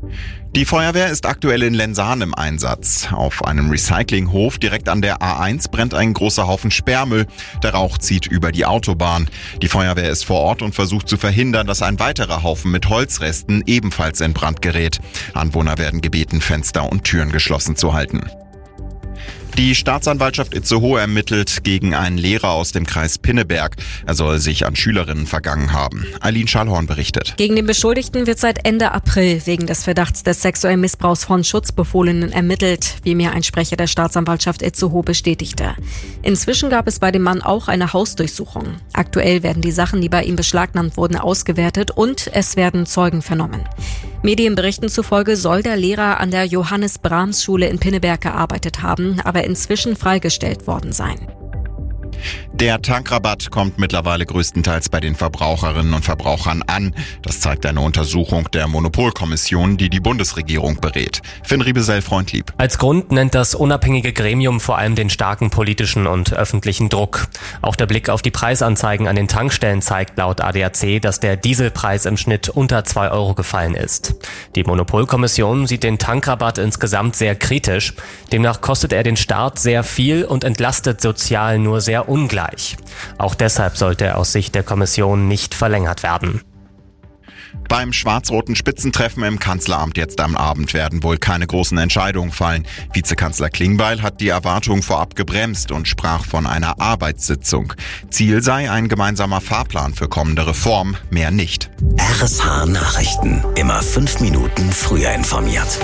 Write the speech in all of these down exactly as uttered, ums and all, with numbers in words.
Die Feuerwehr ist aktuell in Lensahn im Einsatz. Auf einem Recyclinghof direkt an der A eins brennt ein großer Haufen Sperrmüll. Der Rauch zieht über die Autobahn. Die Feuerwehr ist vor Ort und versucht zu verhindern, dass ein weiterer Haufen mit Holzresten ebenfalls in Brand gerät. Anwohner werden gebeten, Fenster und Türen geschlossen zu halten. Die Staatsanwaltschaft Itzehoe ermittelt gegen einen Lehrer aus dem Kreis Pinneberg. Er soll sich an Schülerinnen vergangen haben. Eileen Schallhorn berichtet. Gegen den Beschuldigten wird seit Ende April wegen des Verdachts des sexuellen Missbrauchs von Schutzbefohlenen ermittelt, wie mir ein Sprecher der Staatsanwaltschaft Itzehoe bestätigte. Inzwischen gab es bei dem Mann auch eine Hausdurchsuchung. Aktuell werden die Sachen, die bei ihm beschlagnahmt wurden, ausgewertet und es werden Zeugen vernommen. Medienberichten zufolge soll der Lehrer an der Johannes-Brahms-Schule in Pinneberg gearbeitet haben, aber inzwischen freigestellt worden sein. Der Tankrabatt kommt mittlerweile größtenteils bei den Verbraucherinnen und Verbrauchern an. Das zeigt eine Untersuchung der Monopolkommission, die die Bundesregierung berät. Finn Riebesell-Freundlieb. Als Grund nennt das unabhängige Gremium vor allem den starken politischen und öffentlichen Druck. Auch der Blick auf die Preisanzeigen an den Tankstellen zeigt laut A D A C, dass der Dieselpreis im Schnitt unter zwei Euro gefallen ist. Die Monopolkommission sieht den Tankrabatt insgesamt sehr kritisch. Demnach kostet er den Staat sehr viel und entlastet sozial nur sehr ungleich. Auch deshalb sollte er aus Sicht der Kommission nicht verlängert werden. Beim schwarz-roten Spitzentreffen im Kanzleramt jetzt am Abend werden wohl keine großen Entscheidungen fallen. Vizekanzler Klingbeil hat die Erwartungen vorab gebremst und sprach von einer Arbeitssitzung. Ziel sei ein gemeinsamer Fahrplan für kommende Reformen, mehr nicht. R S H Nachrichten, immer fünf Minuten früher informiert.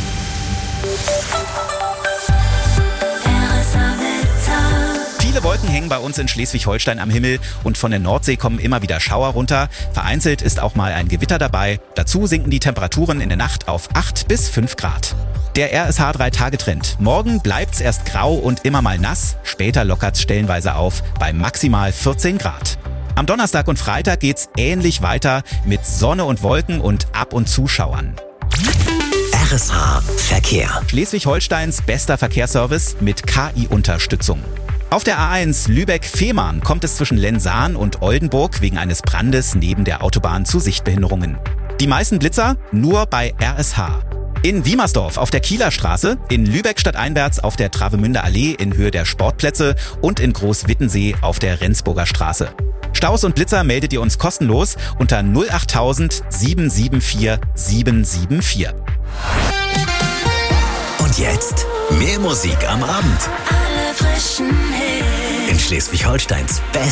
Viele Wolken hängen bei uns in Schleswig-Holstein am Himmel und von der Nordsee kommen immer wieder Schauer runter. Vereinzelt ist auch mal ein Gewitter dabei. Dazu sinken die Temperaturen in der Nacht auf acht bis fünf Grad. Der R S H drei Tage Trend. Morgen bleibt's erst grau und immer mal nass. Später lockert's stellenweise auf bei maximal vierzehn Grad. Am Donnerstag und Freitag geht's ähnlich weiter mit Sonne und Wolken und ab und zu Schauern. R S H Verkehr. Schleswig-Holsteins bester Verkehrsservice mit K I-Unterstützung. Auf der A eins Lübeck-Fehmarn kommt es zwischen Lensahn und Oldenburg wegen eines Brandes neben der Autobahn zu Sichtbehinderungen. Die meisten Blitzer nur bei R S H. In Wiemersdorf auf der Kieler Straße, in Lübeck stadteinwärts auf der Travemünder Allee in Höhe der Sportplätze und in Großwittensee auf der Rendsburger Straße. Staus und Blitzer meldet ihr uns kostenlos unter null achttausend sieben sieben vier sieben sieben vier. Und jetzt mehr Musik am Abend. Alle frischen Hits. In Schleswig-Holsteins Best